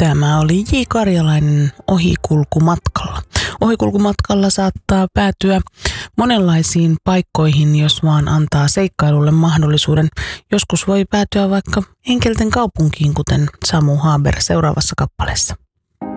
Tämä oli J. Karjalainen Ohikulkumatkalla. Ohikulkumatkalla saattaa päätyä monenlaisiin paikkoihin, jos vaan antaa seikkailulle mahdollisuuden. Joskus voi päätyä vaikka Enkelten kaupunkiin, kuten Samu Haber seuraavassa kappaleessa.